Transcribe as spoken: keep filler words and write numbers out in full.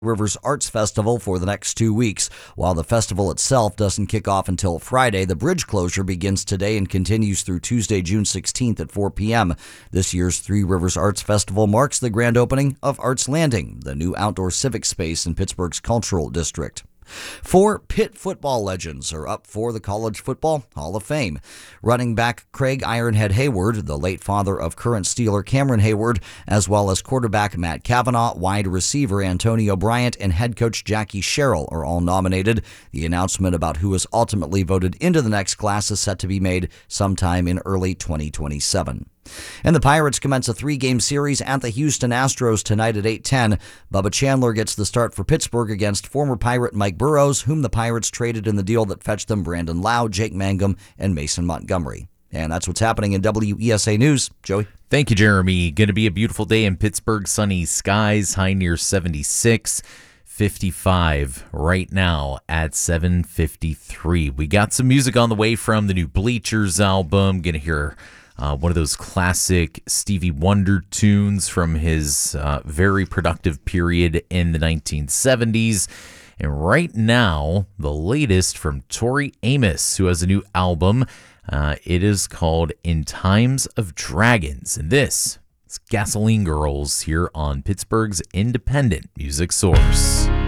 Rivers Arts Festival for the next two weeks. While the festival itself doesn't kick off until Friday, the bridge closure begins today and continues through Tuesday, June sixteenth at four p.m. This year's Three Rivers Arts Festival marks the grand opening of Arts Landing, the new outdoor civic space in Pittsburgh's Cultural District. Four Pitt football legends are up for the College Football Hall of Fame. Running back Craig Ironhead Hayward, the late father of current Steeler Cameron Hayward, as well as quarterback Matt Cavanaugh, wide receiver Antonio Bryant, and head coach Jackie Sherrill are all nominated. The announcement about who is ultimately voted into the next class is set to be made sometime in early twenty twenty-seven. And the Pirates commence a three-game series at the Houston Astros tonight at eight ten. Bubba Chandler gets the start for Pittsburgh against former Pirate Mike Burrows, whom the Pirates traded in the deal that fetched them Brandon Lau, Jake Mangum, and Mason Montgomery. And that's what's happening in W E S A News. Joey? Thank you, Jeremy. Going to be a beautiful day in Pittsburgh. Sunny skies, high near seventy-six. fifty-five right now at seven fifty-three. We got some music on the way from the new Bleachers album. Going to hear Uh, one of those classic Stevie Wonder tunes from his uh, very productive period in the nineteen seventies. And right now, the latest from Tori Amos, who has a new album. Uh, it is called In Times of Dragons. And this is Gasoline Girls here on Pittsburgh's independent music source.